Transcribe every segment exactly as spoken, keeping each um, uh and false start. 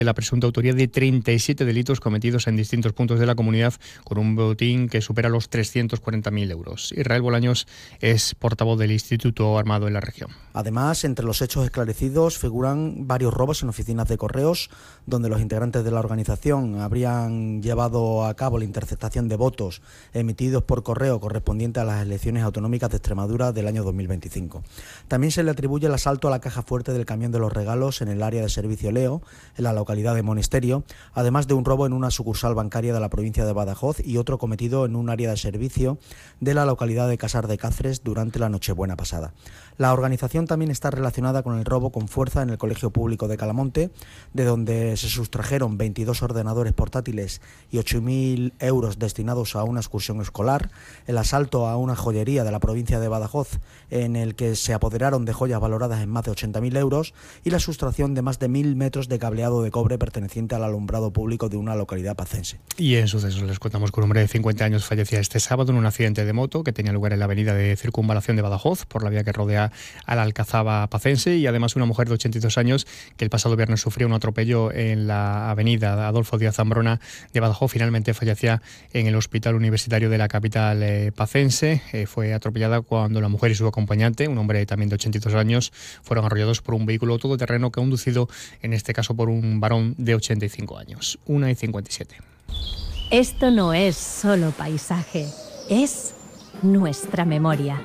la presunta autoría de treinta y siete delitos cometidos en distintos puntos de la comunidad, con un botín que supera los trescientos cuarenta mil euros. Israel Bolaños es portavoz del Instituto Armado en la región. Además, entre los hechos esclarecidos figuran varios robos en oficinas de correos, donde los integrantes de la organización habrían llevado a cabo la interceptación de votos emitidos por correo correspondiente a las elecciones autonómicas de Extremadura del año dos mil veinticinco. También se le atribuye el asalto a la caja fuerte del camión de los regalos en el área de servicio Leo, en la localidad de Monesterio, además de un robo en una sucursal bancaria de la provincia de Badajoz y otro cometido en un área de servicio de la localidad de Casar de Cáceres durante la Nochebuena pasada. La organización también está relacionada con el robo con fuerza en el Colegio Público de Calamonte, de donde se sustrajeron veintidós ordenadores portátiles y ocho mil euros destinados a una excursión escolar, el asalto a una joyería de la provincia de Badajoz, en el que se apoderaron de joyas valoradas en más de ochenta mil euros, y la sustracción de más de mil metros de cableado de cobre perteneciente al alumbrado público de una localidad pacense. Y en sucesos les contamos que un hombre de cincuenta años fallecía este sábado en un accidente de moto que tenía lugar en la avenida de Circunvalación de Badajoz, por la vía que rodea a la Alcazaba pacense, y además una mujer de ochenta y dos años que el pasado viernes sufrió un atropello en la avenida Adolfo Díaz Zambrona de Badajoz. Finalmente fallecía en el hospital universitario de la capital eh, pacense. Eh, fue atropellada cuando la mujer y su acompañante, un hombre también de ochenta y dos años, fueron arrollados por un vehículo todoterreno conducido en este caso por un varón de ochenta y cinco años. una y cincuenta y siete. Esto no es solo paisaje, es nuestra memoria.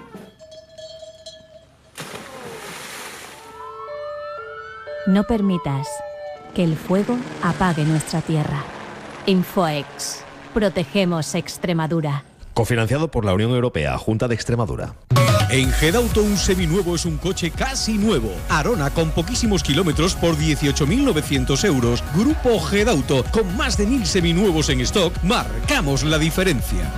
No permitas que el fuego apague nuestra tierra. Infoex. Protegemos Extremadura. Cofinanciado por la Unión Europea, Junta de Extremadura. En Gedauto un seminuevo es un coche casi nuevo. Arona con poquísimos kilómetros por dieciocho mil novecientos euros. Grupo Gedauto, con más de mil seminuevos en stock, marcamos la diferencia.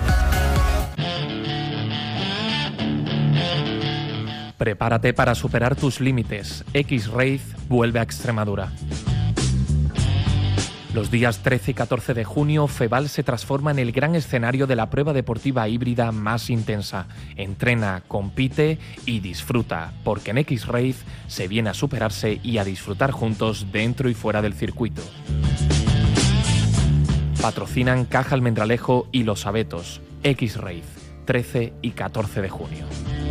Prepárate para superar tus límites. X-Race vuelve a Extremadura. Los días trece y catorce de junio, Feval se transforma en el gran escenario de la prueba deportiva híbrida más intensa. Entrena, compite y disfruta, porque en X-Race se viene a superarse y a disfrutar juntos dentro y fuera del circuito. Patrocinan Caja Almendralejo y Los Abetos. X-Race, trece y catorce de junio.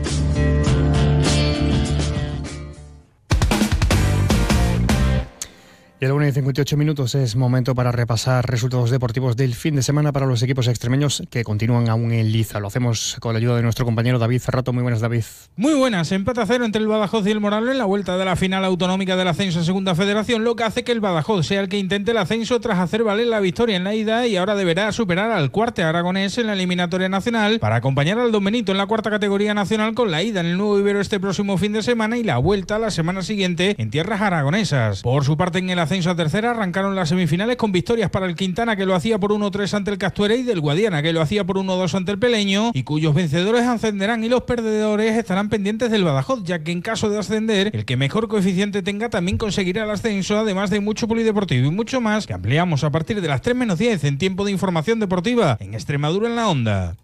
Y a la una y cincuenta y ocho minutos es momento para repasar resultados deportivos del fin de semana para los equipos extremeños que continúan aún en liza. Lo hacemos con la ayuda de nuestro compañero David Ferrato. Muy buenas, David. Muy buenas. Empate a cero entre el Badajoz y el Moralo en la vuelta de la final autonómica del ascenso en Segunda Federación, lo que hace que el Badajoz sea el que intente el ascenso tras hacer valer la victoria en la ida, y ahora deberá superar al Cuarte aragonés en la eliminatoria nacional para acompañar al Don Benito en la cuarta categoría nacional, con la ida en el Nuevo Ibero este próximo fin de semana y la vuelta la semana siguiente en tierras aragonesas. Por su parte, en el ascenso a tercera arrancaron las semifinales con victorias para el Quintana, que lo hacía por uno tres ante el Castuera, y del Guadiana, que lo hacía por uno dos ante el Peleño, y cuyos vencedores ascenderán y los perdedores estarán pendientes del Badajoz, ya que en caso de ascender, el que mejor coeficiente tenga también conseguirá el ascenso, además de mucho polideportivo y mucho más, que ampliamos a partir de las tres menos diez en tiempo de información deportiva en Extremadura en la Onda.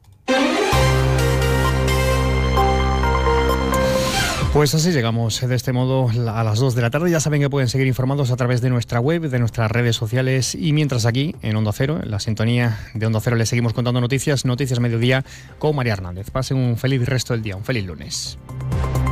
Pues así llegamos de este modo a las dos de la tarde. Ya saben que pueden seguir informados a través de nuestra web, de nuestras redes sociales, y mientras aquí en Onda Cero, en la sintonía de Onda Cero, les seguimos contando noticias, Noticias Mediodía con María Hernández. Pasen un feliz resto del día, un feliz lunes.